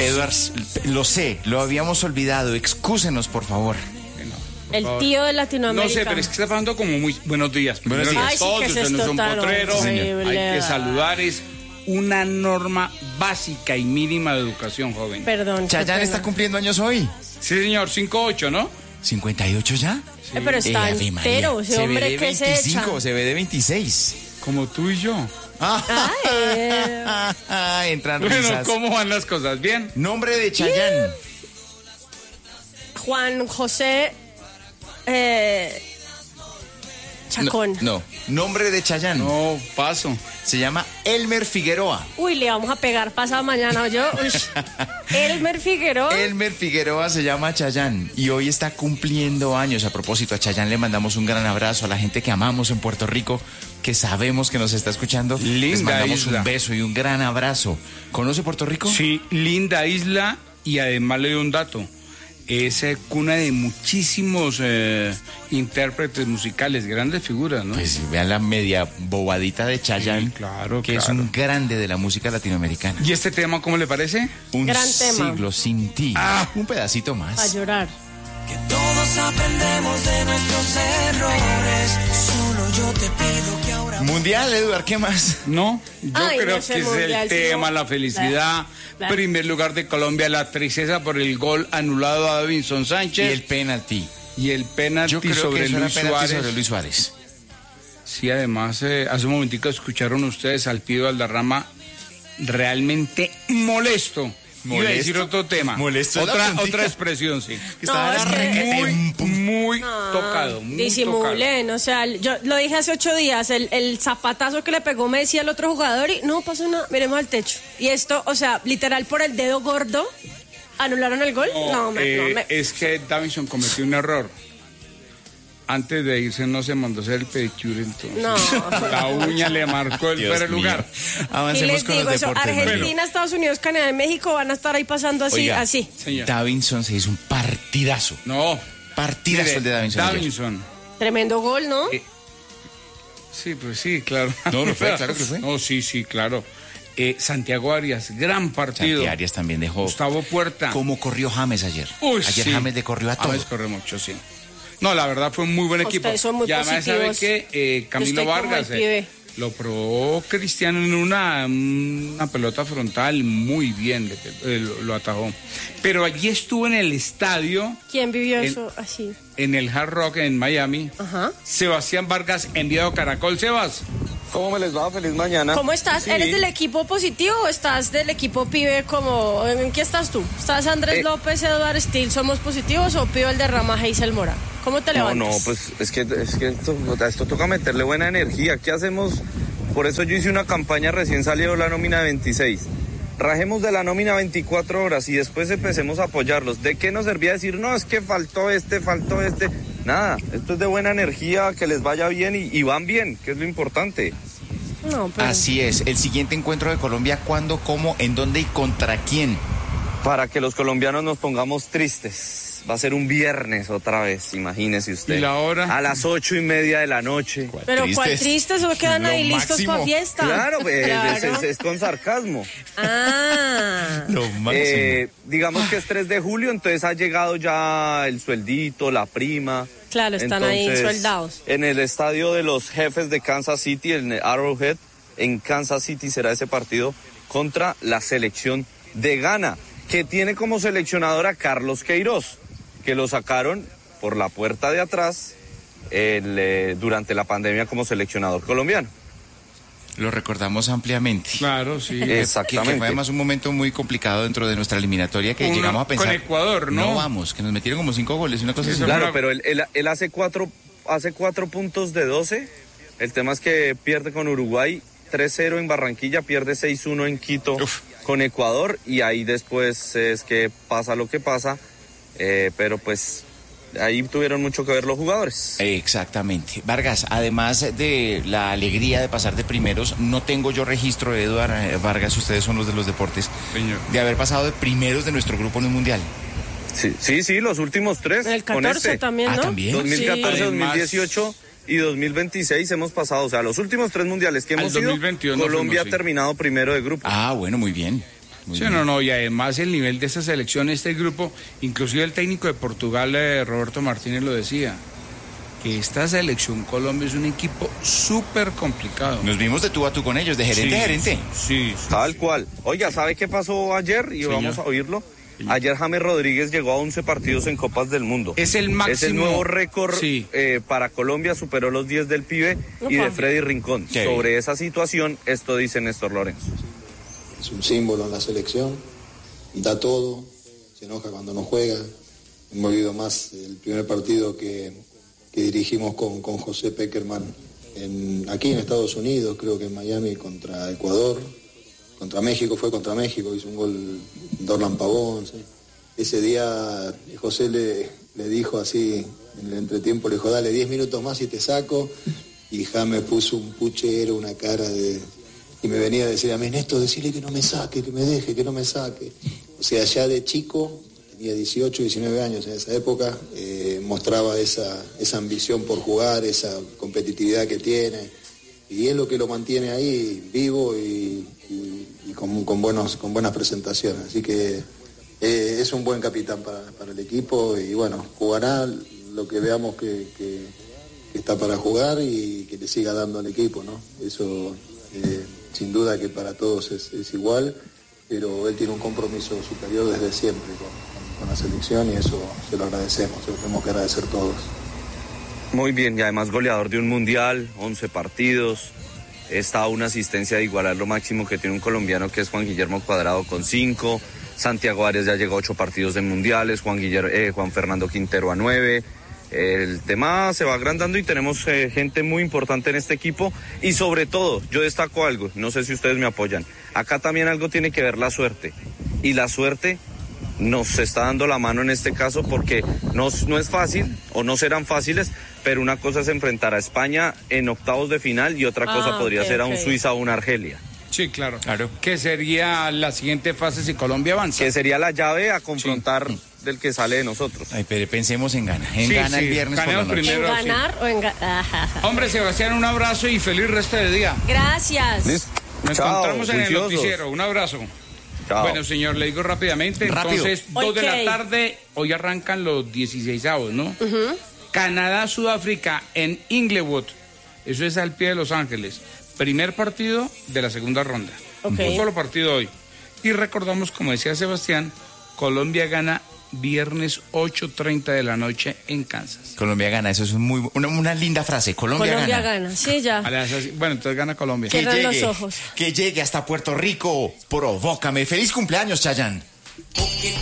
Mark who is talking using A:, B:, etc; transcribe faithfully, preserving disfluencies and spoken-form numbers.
A: Eduard, lo sé, lo habíamos olvidado. Excúsenos, por favor.
B: El tío de Latinoamérica.
C: No sé, pero es que está pasando como muy... Buenos días.
A: Buenos días.
B: Ay, sí,
C: todos,
B: que es
C: usted no es un
B: esto tan
C: potrero.
B: horrible.
C: Hay que saludar, es una norma básica y mínima de educación, joven.
B: Perdón.
A: Chayanne está cumpliendo años hoy.
C: Sí, señor, cinco ocho, ¿no?
A: ¿cincuenta y ocho ya?
B: Eh, pero está
A: Eh, Ave María.
B: entero, ese
A: se
B: hombre
A: ve de
B: que se
A: veinticinco,
B: echa.
A: se ve de veintiséis.
C: Como tú y yo.
B: Ay,
A: Entran
C: Bueno,
A: risas.
C: ¿cómo van las cosas? ¿Bien?
A: Nombre de Chayanne.
B: Juan José eh, Chacón.
A: No, no, nombre de Chayanne.
C: No, paso.
A: Se llama Elmer Figueroa.
B: Uy, le vamos a pegar pasado mañana, yo. Elmer Figueroa.
A: Elmer Figueroa se llama Chayanne y hoy está cumpliendo años. A propósito, a Chayanne le mandamos un gran abrazo a la gente que amamos en Puerto Rico, que sabemos que nos está escuchando.
C: Linda
A: Les mandamos
C: isla.
A: un beso y un gran abrazo. ¿Conoce Puerto Rico?
C: Sí, linda isla y además le doy un dato. Es eh, cuna de muchísimos eh, intérpretes musicales, grandes figuras, ¿no?
A: Pues vean la media bobadita de Chayanne,
C: Sí, claro,
A: que es
C: claro.
A: un grande de la música latinoamericana.
C: ¿Y este tema cómo le parece?
A: Un
B: Gran tema.
A: siglo sin ti.
C: Ah.
A: Un pedacito
B: A
A: más.
B: llorar.
D: Que todos aprendemos de nuestros errores. Solo yo te pido que ahora...
A: Mundial, Eduard, ¿qué más?
C: No, yo
B: Ay,
C: creo
B: no sé,
C: que es
B: mundial,
C: el
B: sí,
C: tema,
B: no.
C: la felicidad.
B: Bla, bla.
C: Primer lugar de Colombia, la tristeza por el gol anulado a Davinson
A: Y
C: Sánchez
A: el penalti.
C: y el penalti
A: Yo creo
C: sobre
A: que eso era
C: Luis
A: penalti
C: Suárez.
A: sobre Luis Suárez.
C: Sí, además, eh, hace un momentico escucharon ustedes al Pío Valderrama realmente molesto. Iba a
A: ¿Molesto?
C: decir otro tema.
A: Molesto es la
C: Otra,
A: puntica.
C: otra expresión, sí.
A: Que
B: No,
A: estaba
B: es que-
A: requete-
C: Muy, muy
B: Ah,
C: tocado, muy
B: disimulen, o sea, yo lo dije hace ocho días, el, el zapatazo que le pegó Messi al otro jugador y no pasó nada, miremos al techo. Y esto, o sea, literal por el dedo gordo, ¿anularon el gol?
C: tocado.
B: No, me,
C: eh,
B: no, me-
C: Es que Davinson cometió un error. Antes de irse no se mandó a hacer el pedicure, entonces.
B: No.
C: La uña le marcó el
A: Dios
C: fuera de
A: mío.
C: lugar.
B: Y
A: Avancemos
B: les
A: con
B: digo
A: los
B: eso,
A: deportes. más bien.
B: Argentina, Estados Unidos, Canadá y México van a estar ahí pasando así,
A: Oiga,
B: así.
C: Señor.
A: Davinson se hizo un partidazo.
C: No.
A: Partidazo
C: Mire,
A: el de Davinson. ayer.
C: Davinson.
B: Tremendo gol, ¿no?
C: Eh, Sí, pues sí, claro.
A: No, lo fue, claro que fue.
C: No, sí, sí, claro. Eh, Santiago Arias, gran partido.
A: Santi Arias también dejó.
C: Gustavo Puerta.
A: ¿Cómo corrió James ayer?
C: Uy,
A: ayer
C: sí.
A: James le corrió a todo.
C: James corre mucho, sí. No, la verdad fue un muy buen equipo.
B: Ustedes son muy
C: y además, ¿sabe
B: positivos.
C: qué? Eh,
B: Yo
C: Camilo
B: estoy como
C: Vargas
B: el
C: eh,
B: pibe.
C: lo probó Cristiano en una, una pelota frontal muy bien, le- eh, lo, lo atajó. Pero allí estuvo en el estadio,
B: ¿Quién vivió
C: en-
B: eso así?
C: en el Hard Rock en Miami.
B: Ajá.
C: Sebastián Vargas, enviado a Caracol. Sebas.
E: ¿Cómo me les va? Feliz mañana.
B: ¿Cómo estás?
E: Sí.
B: ¿Eres del equipo positivo o estás del equipo pibe como... ¿En qué estás tú? ¿Estás Andrés
E: Eh.
B: López, Eduard Steele, somos positivos o pibe el derrama Hazel Mora? ¿Cómo te
E: No,
B: levantas?
E: no, pues es que, es que esto, esto toca meterle buena energía. ¿Qué hacemos? Por eso yo hice una campaña recién salió la nómina veintiséis. Rajemos de la nómina veinticuatro horas y después empecemos a apoyarlos. ¿De qué nos servía decir, no, es que faltó este, faltó este? Nada, esto es de buena energía, que les vaya bien y, y van bien, que es lo importante.
B: No, pero...
A: Así es. El siguiente encuentro de Colombia, ¿cuándo, cómo, en dónde y contra quién?
E: Para que los colombianos nos pongamos tristes. Va a ser un viernes otra vez, imagínese usted.
C: ¿Y la hora?
E: A las ocho y media de la noche.
B: Pero cuál
A: Tristes.
B: triste, solo quedan
A: Lo
B: ahí listos
A: máximo.
B: para fiesta.
E: Claro, pues,
B: Claro.
E: Es, es- es con sarcasmo.
B: Ah.
A: Lo máximo.
E: Eh, digamos que es tres de julio, entonces ha llegado ya el sueldito, la prima.
B: Claro, están ahí
E: Entonces,
B: sueldados.
E: En el estadio de los jefes de Kansas City, en Arrowhead, en Kansas City será ese partido contra la selección de Ghana, que tiene como seleccionador a Carlos Queiroz, que lo sacaron por la puerta de atrás el, eh, durante la pandemia como seleccionador colombiano.
A: Lo recordamos ampliamente.
C: Claro, sí.
A: Que
E: Exactamente.
A: fue además un momento muy complicado dentro de nuestra eliminatoria que
C: Uno
A: llegamos a pensar.
C: con Ecuador, ¿no?
A: No vamos, que nos metieron como cinco goles, una cosa
C: Sí,
A: así.
C: eso
E: Claro,
C: Pero-
E: pero él, él- él hace cuatro hace cuatro puntos de doce. El tema es que pierde con Uruguay tres cero en Barranquilla, pierde seis uno en Quito
A: Uf.
E: con Ecuador y ahí después es que pasa lo que pasa. Eh, pero pues ahí tuvieron mucho que ver los jugadores.
A: Exactamente. Vargas, además de la alegría de pasar de primeros, no tengo yo registro, Eduard eh, Vargas, ustedes son los de los deportes,
C: Señor.
A: de haber pasado de primeros de nuestro grupo en un mundial.
E: Sí, sí, sí, los últimos tres.
B: El
E: con
B: catorce
E: este.
B: también,
A: Ah,
B: ¿no?
A: ¿también?
E: dos mil catorce,
B: Sí.
E: dos mil dieciocho y dos mil veintiséis hemos pasado, o sea, los últimos tres mundiales que
C: Al
E: hemos ido,
C: dos mil veintiuno
E: Colombia
C: fuimos,
E: ha
C: sí.
E: terminado primero de grupo.
A: Ah, bueno, muy bien.
C: Sí, no, no, y además el nivel de esta selección, este grupo, inclusive el técnico de Portugal, eh, Roberto Martínez, lo decía, que esta selección Colombia es un equipo súper complicado.
A: Nos vimos de tú a tú con ellos, de gerente
C: Sí,
A: a gerente.
C: Sí, sí.
E: Tal cual. Oiga, ¿sabe qué pasó ayer? Y
C: Señor.
E: vamos a oírlo. Ayer James Rodríguez llegó a once partidos en Copas del Mundo.
C: Es el máximo.
E: Es el nuevo récord
C: Sí.
E: eh, para Colombia, superó los diez del pibe y de Freddy Rincón.
A: Qué
E: Sobre
A: bien.
E: esa situación, esto dice Néstor Lorenzo.
F: Es un símbolo en la selección, da todo, se enoja cuando no juega. Hemos vivido más el primer partido que, que dirigimos con, con José Peckerman en, aquí en Estados Unidos, creo que en Miami contra Ecuador. Contra México, fue contra México, hizo un gol Dorlan Pavón. ¿Sí? Ese día José le, le dijo así, en el entretiempo, le dijo, dale diez minutos más y te saco. Y James puso un puchero, una cara de... Y me venía a decir a mí, Néstor, decirle que no me saque, que me deje, que no me saque. O sea, ya de chico, tenía dieciocho, diecinueve años en esa época, eh, mostraba esa, esa ambición por jugar, esa competitividad que tiene. Y es lo que lo mantiene ahí vivo y, y, y con, con, buenos, con buenas presentaciones. Así que eh, es un buen capitán para, para el equipo y bueno, jugará lo que veamos que, que, que está para jugar y que le siga dando al equipo, ¿no? Eso eh, sin duda que para todos es, es igual, pero él tiene un compromiso superior desde siempre con, con, con la selección y eso se lo agradecemos, se lo tenemos que agradecer todos.
E: Muy bien, y además goleador de un mundial, once partidos. Está a una asistencia de igualar lo máximo que tiene un colombiano, que es Juan Guillermo Cuadrado con cinco. Santiago Arias ya llegó a ocho partidos de mundiales. Juan, Guillermo, eh, Juan Fernando Quintero a nueve. El tema se va agrandando y tenemos eh, gente muy importante en este equipo. Y sobre todo, yo destaco algo, no sé si ustedes me apoyan. Acá también algo tiene que ver la suerte. Y la suerte nos está dando la mano en este caso porque no, no es fácil o no serán fáciles, pero una cosa es enfrentar a España en octavos de final y otra cosa
B: Ah,
E: podría
B: ok,
E: ser a un
B: ok.
E: Suiza o una Argelia,
C: Sí, claro.
A: Claro.
C: Que sería la siguiente fase si Colombia avanza.
E: que sería la llave a confrontar del que sale de nosotros.
A: Ay, pero pensemos en Gana. En
C: Sí,
A: Gana
C: sí,
A: el viernes por la
C: ganemos
A: noche.
B: ¿En
C: primero.
B: ganar o en ganar?
C: Hombre, Sebastián, un abrazo y feliz resto de día.
B: Gracias.
E: Listo.
C: Nos
E: Chao,
C: encontramos en el
E: juiciosos.
C: noticiero. Un abrazo.
E: Chao.
C: Bueno, señor, le digo rápidamente.
A: Rápido.
C: Entonces, dos de
B: Ok.
C: la tarde, hoy arrancan los dieciseisavos, ¿no? Canadá, Sudáfrica en Inglewood. Eso es al pie de Los Ángeles. Primer partido de la segunda ronda.
B: Ok.
C: Un solo partido hoy. Y recordamos, como decía Sebastián, Colombia gana viernes ocho treinta de la noche en Kansas.
A: Colombia gana, eso es muy, una, una linda frase. Colombia,
B: Colombia
A: gana.
B: gana. Sí, ya.
C: A las así- Bueno, entonces gana Colombia.
B: Que-
A: Que
B: Cierran los
A: llegue,
B: ojos.
A: que llegue hasta Puerto Rico. Provócame. Feliz cumpleaños, Chayanne.
D: Porque